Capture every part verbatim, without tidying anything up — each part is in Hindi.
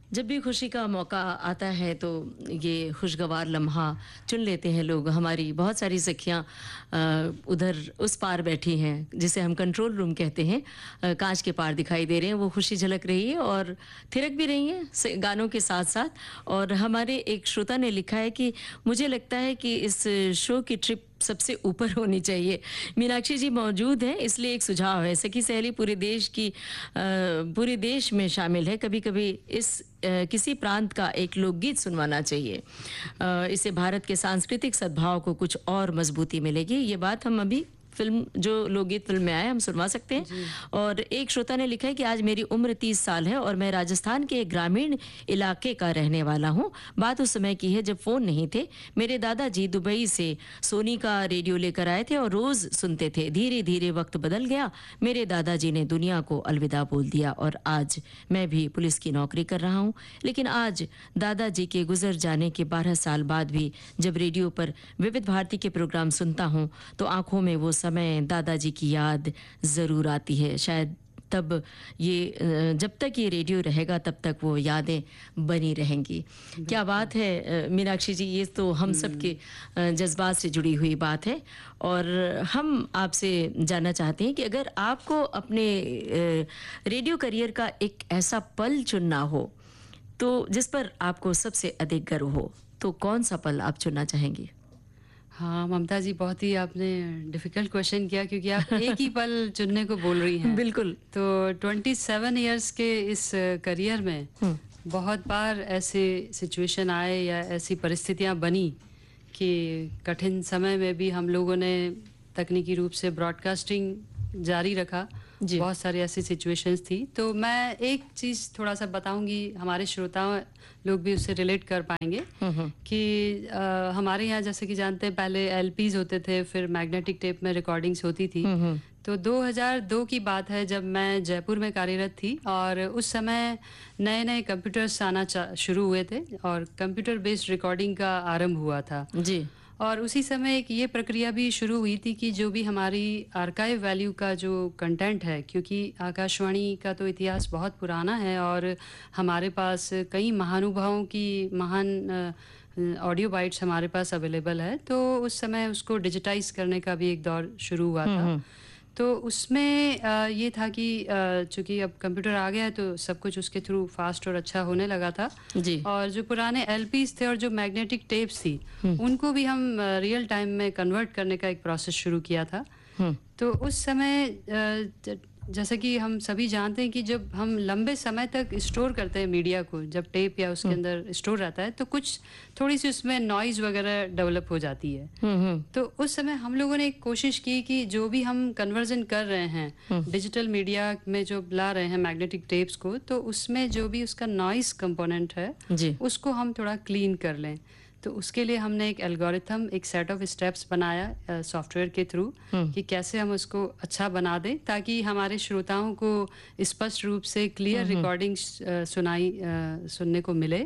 जब भी खुशी का मौका आता है तो ये खुशगवार लम्हा चुन लेते हैं लोग। हमारी बहुत सारी सखियाँ उधर उस पार बैठी हैं जिसे हम कंट्रोल रूम कहते हैं। अ, कांच के पार दिखाई दे रहे हैं, वो खुशी झलक रही है और थिरक भी रही हैं से- गानों के साथ साथ। और हमारे एक श्रोता ने लिखा है कि मुझे लगता है कि इस शो की ट्रिप सबसे ऊपर होनी चाहिए। मीनाक्षी जी मौजूद हैं, इसलिए एक सुझाव है। सखी सहेली पूरे देश की अ, पूरे देश में शामिल है। कभी कभी इस अ, किसी प्रांत का एक लोकगीत सुनवाना चाहिए। अ, इससे भारत के सांस्कृतिक सद्भाव को कुछ और मजबूती मिलेगी। ये बात हम अभी फिल्म जो लोकगीत फिल्म में आए हम सुनवा सकते हैं। और एक श्रोता ने लिखा है कि आज मेरी उम्र तीस साल है और मैं राजस्थान के एक ग्रामीण इलाके का रहने वाला हूँ। बात उस समय की है जब फोन नहीं थे। मेरे दादाजी दुबई से सोनी का रेडियो लेकर आए थे और रोज सुनते थे। धीरे धीरे वक्त बदल गया। मेरे दादाजी ने दुनिया को अलविदा बोल दिया और आज मैं भी पुलिस की नौकरी कर रहा हूँ। लेकिन आज दादाजी के गुजर जाने के बारह साल बाद भी जब रेडियो पर विविध भारती के प्रोग्राम सुनता हूँ तो आंखों में वो समय दादाजी की याद ज़रूर आती है। शायद तब ये अ, जब तक ये रेडियो रहेगा तब तक वो यादें बनी रहेंगी। क्या बात है अ, मीनाक्षी जी, ये तो हम सब के अ, जज्बात से जुड़ी हुई बात है। और हम आपसे जानना चाहते हैं कि अगर आपको अपने अ, रेडियो करियर का एक ऐसा पल चुनना हो तो जिस पर आपको सबसे अधिक गर्व हो, तो कौन सा पल आप चुनना चाहेंगी? हाँ ममता जी, बहुत ही आपने डिफिकल्ट क्वेश्चन किया क्योंकि आप एक ही पल चुनने को बोल रही हैं। बिल्कुल। तो सत्ताईस इयर्स के इस करियर में बहुत बार ऐसे सिचुएशन आए या ऐसी परिस्थितियां बनी कि कठिन समय में भी हम लोगों ने तकनीकी रूप से ब्रॉडकास्टिंग जारी रखा। जी। बहुत सारी ऐसी सिचुएशंस थी। तो मैं एक चीज़ थोड़ा सा बताऊंगी, हमारे श्रोता लोग भी उससे रिलेट कर पाएंगे कि अ, हमारे यहाँ जैसे कि जानते हैं पहले एलपीज होते थे, फिर मैग्नेटिक टेप में रिकॉर्डिंग्स होती थी। तो दो हज़ार दो की बात है जब मैं जयपुर में कार्यरत थी और उस समय नए नए कंप्यूटर्स आना चा- शुरू हुए थे और कंप्यूटर बेस्ड रिकॉर्डिंग का आरंभ हुआ था। जी। और उसी समय एक ये प्रक्रिया भी शुरू हुई थी कि जो भी हमारी आर्काइव वैल्यू का जो कंटेंट है, क्योंकि आकाशवाणी का तो इतिहास बहुत पुराना है और हमारे पास कई महानुभावों की महान ऑडियो बाइट्स हमारे पास अवेलेबल है। तो उस समय उसको डिजिटाइज करने का भी एक दौर शुरू हुआ था। तो उसमें अ, ये था कि अ, चूंकि अब कंप्यूटर आ गया है तो सब कुछ उसके थ्रू फास्ट और अच्छा होने लगा था। जी। और जो पुराने एलपीज थे और जो मैग्नेटिक टेप्स थी उनको भी हम रियल टाइम में कन्वर्ट करने का एक प्रोसेस शुरू किया था। तो उस समय अ, ज- जैसे कि हम सभी जानते हैं कि जब हम लंबे समय तक स्टोर करते हैं मीडिया को, जब टेप या उसके अंदर स्टोर रहता है तो कुछ थोड़ी सी उसमें नॉइज वगैरह डेवलप हो जाती है। तो उस समय हम लोगों ने एक कोशिश की कि जो भी हम कन्वर्जन कर रहे हैं डिजिटल मीडिया में जो ला रहे हैं मैग्नेटिक टेप्स को, तो उसमें जो भी उसका नॉइज कंपोनेंट है जी। उसको हम थोड़ा क्लीन कर लें। तो उसके लिए हमने एक एल्गोरिथम, एक सेट ऑफ स्टेप्स बनाया सॉफ्टवेयर के थ्रू कि कैसे हम उसको अच्छा बना दें ताकि हमारे श्रोताओं को स्पष्ट रूप से क्लियर रिकॉर्डिंग सुनाई अ, सुनने को मिले।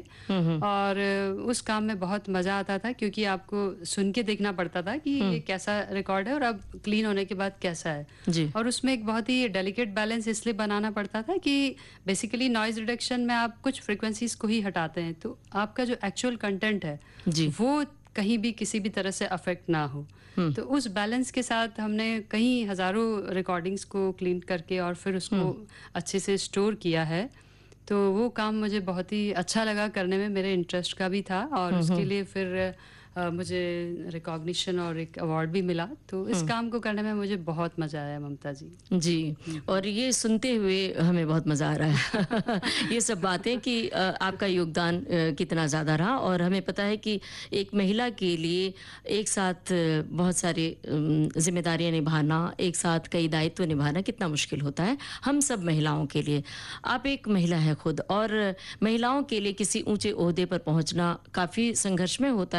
और अ, उस काम में बहुत मज़ा आता था क्योंकि आपको सुन के देखना पड़ता था कि ये कैसा रिकॉर्ड है और अब क्लीन होने के बाद कैसा है। जी। और उसमें एक बहुत ही डेलिकेट बैलेंस इसलिए बनाना पड़ता था कि बेसिकली नॉइज रिडक्शन में आप कुछ फ्रिक्वेंसीज को ही हटाते हैं तो आपका जो एक्चुअल कंटेंट है जी। वो कहीं भी किसी भी तरह से अफेक्ट ना हो। तो उस बैलेंस के साथ हमने कई हजारों रिकॉर्डिंग्स को क्लीन करके और फिर उसको अच्छे से स्टोर किया है। तो वो काम मुझे बहुत ही अच्छा लगा करने में, मेरे इंटरेस्ट का भी था और उसके लिए फिर अ, मुझे रिकॉग्निशन और एक अवार्ड भी मिला। तो इस काम को करने में मुझे बहुत मज़ा आया ममता जी। जी। और ये सुनते हुए हमें बहुत मज़ा आ रहा है ये सब बातें कि अ, आपका योगदान अ, कितना ज़्यादा रहा। और हमें पता है कि एक महिला के लिए एक साथ अ, बहुत सारे अम, जिम्मेदारियां निभाना, एक साथ कई दायित्व निभाना कितना मुश्किल होता है हम सब महिलाओं के लिए। आप एक महिला है खुद और महिलाओं के लिए किसी ऊंचे ओहदे पर पहुंचना काफ़ी संघर्षमय होता है, चुनौती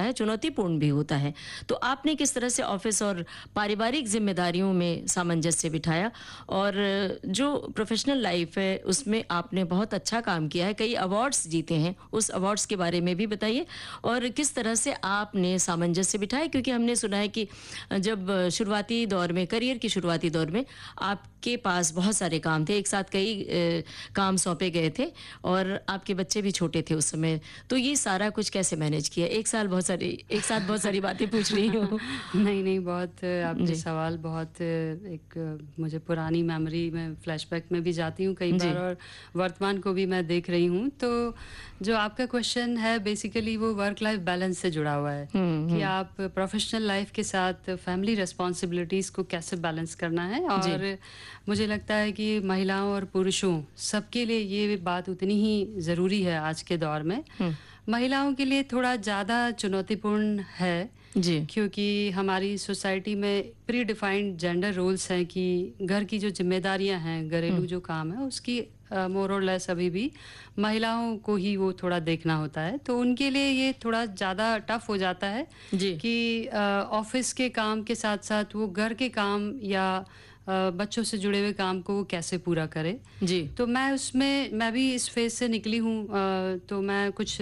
चुनौतीपूर्ण भी होता है। तो आपने किस तरह से ऑफिस और पारिवारिक जिम्मेदारियों में सामंजस्य बिठाया, और जो प्रोफेशनल लाइफ है उसमें आपने बहुत अच्छा काम किया है, कई अवार्ड्स जीते हैं, उस अवार्ड्स के बारे में भी बताइए, और किस तरह से आपने सामंजस्य बिठाया, क्योंकि हमने सुना है कि जब शुरुआती दौर में, करियर की शुरुआती दौर में आपके पास बहुत सारे काम थे, एक साथ कई ए, काम सौंपे गए थे और आपके बच्चे भी छोटे थे उस समय, तो ये सारा कुछ कैसे मैनेज किया? एक साल बहुत सारी एक साथ बहुत सारी बातें पूछ रही हूँ। नहीं नहीं, बहुत आपके सवाल बहुत एक मुझे पुरानी मेमोरी में, फ्लैशबैक में भी जाती हूँ कई बार, और वर्तमान को भी मैं देख रही हूँ। तो जो आपका क्वेश्चन है बेसिकली वो वर्क लाइफ बैलेंस से जुड़ा हुआ है कि आप प्रोफेशनल लाइफ के साथ फैमिली रिस्पॉन्सिबिलिटीज को कैसे बैलेंस करना है। और मुझे लगता है कि महिलाओं और पुरुषों सबके लिए ये बात उतनी ही ज़रूरी है आज के दौर में। महिलाओं के लिए थोड़ा ज़्यादा चुनौतीपूर्ण है जी, क्योंकि हमारी सोसाइटी में प्री डिफाइंड जेंडर रोल्स हैं कि घर की जो जिम्मेदारियां हैं, घरेलू जो काम है, उसकी मोर और लेस अभी भी महिलाओं को ही वो थोड़ा देखना होता है। तो उनके लिए ये थोड़ा ज़्यादा टफ हो जाता है जी, कि ऑफिस के काम के साथ साथ वो घर के काम या बच्चों से जुड़े हुए काम को वो कैसे पूरा करे जी। तो मैं उसमें मैं भी इस फेज से निकली हूँ, तो मैं कुछ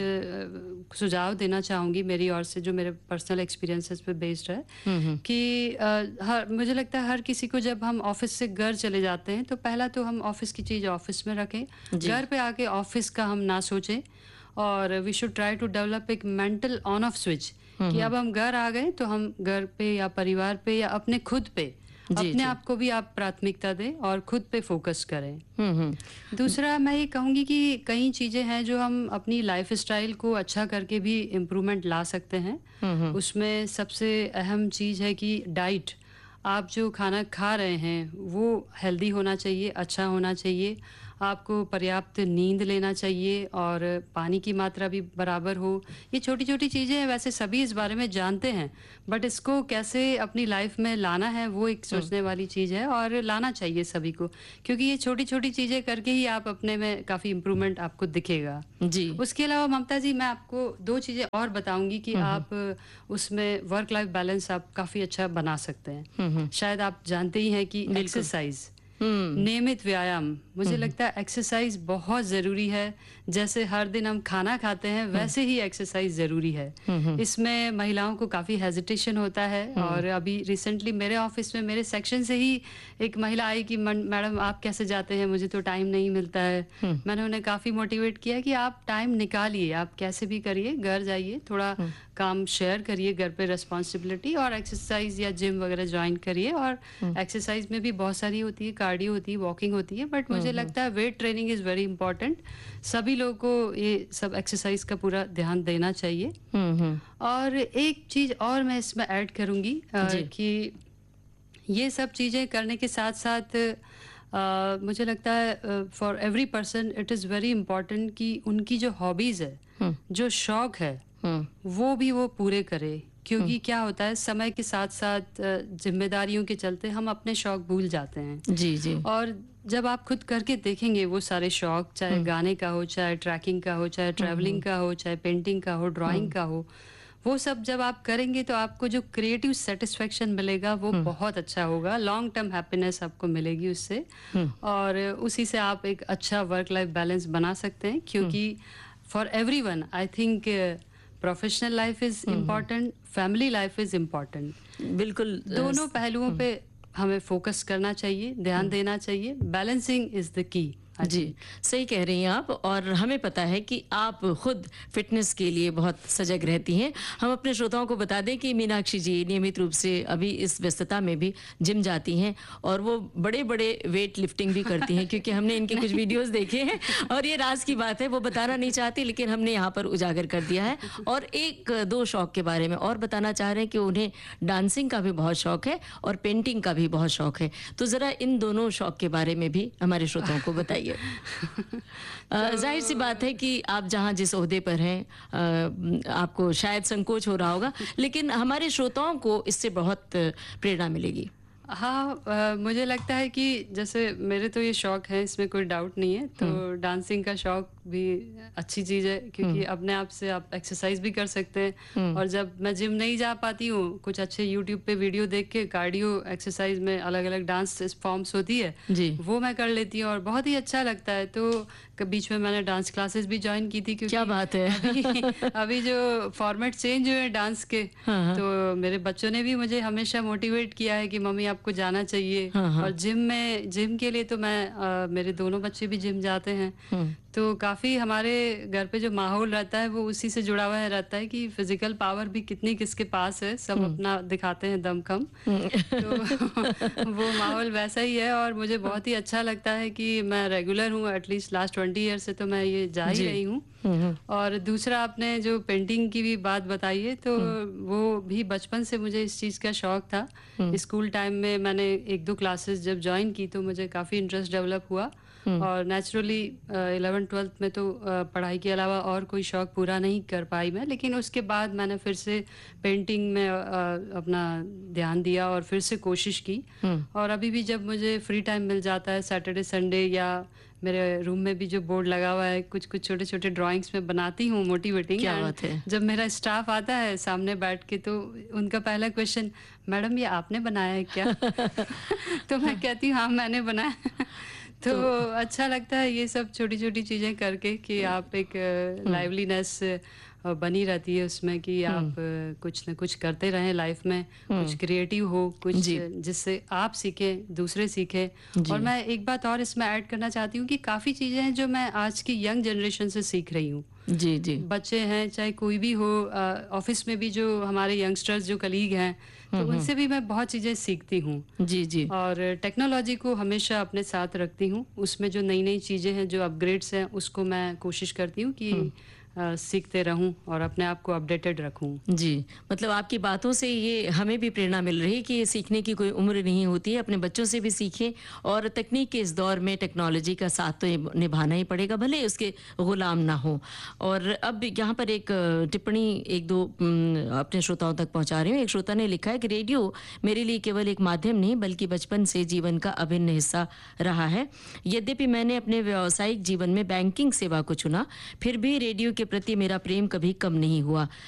सुझाव देना चाहूँगी मेरी ओर से, जो मेरे पर्सनल एक्सपीरियंसेस पे बेस्ड है कि हर मुझे लगता है हर किसी को जब हम ऑफिस से घर चले जाते हैं तो पहला तो हम ऑफिस की चीज़ ऑफिस में रखें, घर पे आके ऑफिस का हम ना सोचें, और we should try to develop एक मेंटल ऑन ऑफ स्विच कि अब हम घर आ गए तो हम घर पे या परिवार पे या अपने खुद पे अपने आप को भी आप प्राथमिकता दें और खुद पे फोकस करें। दूसरा मैं ये कहूँगी कि कई चीज़ें हैं जो हम अपनी लाइफ स्टाइल को अच्छा करके भी इम्प्रूवमेंट ला सकते हैं। उसमें सबसे अहम चीज़ है कि डाइट, आप जो खाना खा रहे हैं वो हेल्दी होना चाहिए, अच्छा होना चाहिए, आपको पर्याप्त नींद लेना चाहिए और पानी की मात्रा भी बराबर हो। ये छोटी छोटी चीज़ें हैं, वैसे सभी इस बारे में जानते हैं, बट इसको कैसे अपनी लाइफ में लाना है वो एक सोचने वाली चीज़ है, और लाना चाहिए सभी को, क्योंकि ये छोटी छोटी चीज़ें करके ही आप अपने में काफ़ी इम्प्रूवमेंट आपको दिखेगा जी। उसके अलावा ममता जी, मैं आपको दो चीज़ें और बताऊंगी कि आप उसमें वर्क लाइफ बैलेंस आप काफ़ी अच्छा बना सकते हैं। शायद आप जानते ही हैं कि एक्सरसाइज, नियमित व्यायाम, मुझे लगता है एक्सरसाइज बहुत ज़रूरी है। जैसे हर दिन हम खाना खाते हैं वैसे ही एक्सरसाइज ज़रूरी है। इसमें महिलाओं को काफ़ी हेजिटेशन होता है, और अभी रिसेंटली मेरे ऑफिस में मेरे सेक्शन से ही एक महिला आई कि मैडम आप कैसे जाते हैं, मुझे तो टाइम नहीं मिलता है। मैंने उन्हें काफ़ी मोटिवेट किया कि आप टाइम निकालिए, आप कैसे भी करिए, घर जाइए, थोड़ा काम शेयर करिए घर पे रिस्पॉन्सिबिलिटी, और एक्सरसाइज या जिम वगैरह ज्वाइन करिए। और एक्सरसाइज में भी बहुत सारी होती है, कार्डियो होती है, वॉकिंग होती है, बट मुझे लगता है weight training is very important. सभी लोगों को ये सब एक्सरसाइज का पूरा ध्यान देना चाहिए। और एक चीज़ और मैं इसमें ऐड करूँगी कि ये सब चीज़ें करने के साथ साथ uh, मुझे लगता है for every person it is very important कि उनकी जो हॉबीज़ है, जो शौक है, वो भी वो पूरे करे। क्योंकि क्या होता है, समय के साथ साथ जिम्मेदारियों के चलते हम अपने शौक भूल जाते हैं जी जी। और जब आप खुद करके देखेंगे वो सारे शौक, चाहे गाने का हो, चाहे ट्रैकिंग का हो, चाहे ट्रैवलिंग का हो, चाहे पेंटिंग का हो, ड्राइंग का हो, वो सब जब आप करेंगे तो आपको जो क्रिएटिव सेटिस्फेक्शन मिलेगा वो बहुत अच्छा होगा। लॉन्ग टर्म हैप्पीनेस आपको मिलेगी उससे, और उसी से आप एक अच्छा वर्क लाइफ बैलेंस बना सकते हैं। क्योंकि for everyone I think professional life is important, family life is important. बिल्कुल, दोनों पहलुओं पे हमें फोकस करना चाहिए, ध्यान देना चाहिए। Balancing is the key. जी, सही कह रही हैं आप, और हमें पता है कि आप खुद फिटनेस के लिए बहुत सजग रहती हैं। हम अपने श्रोताओं को बता दें कि मीनाक्षी जी नियमित रूप से अभी इस व्यस्तता में भी जिम जाती हैं, और वो बड़े बड़े वेट लिफ्टिंग भी करती हैं, क्योंकि हमने इनके कुछ वीडियोस देखे हैं, और ये राज की बात है, वो बताना नहीं चाहती, लेकिन हमने यहाँ पर उजागर कर दिया है। और एक दो शौक के बारे में और बताना चाह रहे हैं कि उन्हें डांसिंग का भी बहुत शौक है और पेंटिंग का भी बहुत शौक है। तो ज़रा इन दोनों शौक के बारे में भी हमारे श्रोताओं को बताइए। जाहिर सी बात है कि आप जहां जिस ओहदे पर हैं आपको शायद संकोच हो रहा होगा, लेकिन हमारे श्रोताओं को इससे बहुत प्रेरणा मिलेगी। हाँ, अ, मुझे लगता है कि जैसे मेरे तो ये शौक है, इसमें कोई डाउट नहीं है। तो डांसिंग का शौक भी अच्छी चीज़ है, क्योंकि अपने आप से आप एक्सरसाइज भी कर सकते हैं। और जब मैं जिम नहीं जा पाती हूँ, कुछ अच्छे यूट्यूब पे वीडियो देख के कार्डियो एक्सरसाइज में अलग अलग डांस फॉर्म्स होती है, जी। वो मैं कर लेती हूँ और बहुत ही अच्छा लगता है। तो क- बीच में मैंने डांस क्लासेस भी ज्वाइन की थी, क्योंकि क्या बात है। अभी अभी जो फॉर्मेट चेंज हुए हैं डांस के, हाँ, हाँ। तो मेरे बच्चों ने भी मुझे हमेशा मोटिवेट किया है कि मम्मी आपको जाना चाहिए। हाँ, हाँ। और जिम में जिम के लिए तो मैं अ, मेरे दोनों बच्चे भी जिम जाते हैं। हम्म। तो काफ़ी हमारे घर पे जो माहौल रहता है वो उसी से जुड़ा हुआ है रहता है कि फिजिकल पावर भी कितनी किसके पास है, सब अपना दिखाते हैं दमखम। तो वो माहौल वैसा ही है और मुझे बहुत ही अच्छा लगता है कि मैं रेगुलर हूँ, एटलीस्ट लास्ट ट्वेंटी ईयर से तो मैं ये जा ही जी। रही हूँ। हम्म। और दूसरा, आपने जो पेंटिंग की भी बात बताई है, तो वो भी बचपन से मुझे इस चीज़ का शौक था। स्कूल टाइम में मैंने एक दो क्लासेस जब ज्वाइन की तो मुझे काफ़ी इंटरेस्ट डेवलप हुआ। और नेचुरली इलेवन ट्वेल्थ में तो अ, पढ़ाई के अलावा और कोई शौक पूरा नहीं कर पाई मैं, लेकिन उसके बाद मैंने फिर से पेंटिंग में अ, अपना ध्यान दिया और फिर से कोशिश की। और अभी भी जब मुझे फ्री टाइम मिल जाता है सैटरडे संडे, या मेरे रूम में भी जो बोर्ड लगा हुआ है, कुछ कुछ छोटे छोटे ड्राइंग्स में बनाती हूँ मोटिवेटिंग। क्या एंड बात है। जब मेरा स्टाफ आता है सामने बैठ के, तो उनका पहला क्वेश्चन, मैडम ये आपने बनाया है क्या? तो मैं कहती हूँ हाँ मैंने बनाया। तो अच्छा लगता है ये सब छोटी छोटी चीजें करके कि आप एक लाइवलीनेस बनी रहती है उसमें, कि आप अ, कुछ न कुछ करते रहें लाइफ में, कुछ क्रिएटिव हो, कुछ जी। जिससे आप सीखें, दूसरे सीखें। जी। और मैं एक बात और इसमें ऐड करना चाहती हूँ कि काफ़ी चीज़ें हैं जो मैं आज की यंग जनरेशन से सीख रही हूँ। जी। जी। बच्चे हैं चाहे कोई भी हो, ऑफिस में भी जो हमारे यंगस्टर्स जो कलीग हैं, तो उनसे भी मैं बहुत चीज़ें सीखती हूँ। जी। जी। और टेक्नोलॉजी को हमेशा अपने साथ रखती हूँ, उसमें जो नई नई चीज़ें हैं, जो अपग्रेड्स हैं, उसको मैं कोशिश करती हूँ कि अ, सीखते रहूँ और अपने आप को अपडेटेड रखूँ। जी, मतलब आपकी बातों से ये हमें भी प्रेरणा मिल रही है कि सीखने की कोई उम्र नहीं होती है, अपने बच्चों से भी सीखें। और तकनीक के इस दौर में टेक्नोलॉजी का साथ तो निभ- निभाना ही पड़ेगा, भले ही उसके गुलाम ना हो। और अब यहाँ पर एक अ, टिप्पणी एक दो उम, अपने श्रोताओं तक पहुँचा रही हूँ। एक श्रोता ने लिखा है कि रेडियो मेरे लिए केवल एक माध्यम नहीं बल्कि बचपन से जीवन का अभिन्न हिस्सा रहा है। यद्यपि मैंने अपने व्यावसायिक जीवन में बैंकिंग सेवा को चुना, फिर भी रेडियो के प्रति मेरा प्रेम कभी कम नहीं हुआ।